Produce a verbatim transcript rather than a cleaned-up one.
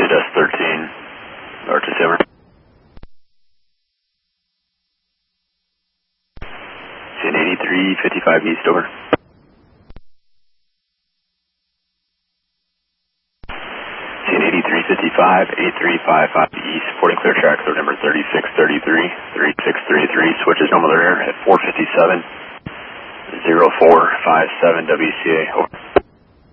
Dust thirteen, North to Silver. C N eighty-three fifty-five East, over. C N eighty-three fifty-five, eight three five five East, reporting clear track, code number thirty-six thirty-three, thirty-six thirty-three, switches normal air at four fifty-seven, zero four five seven W C A, over.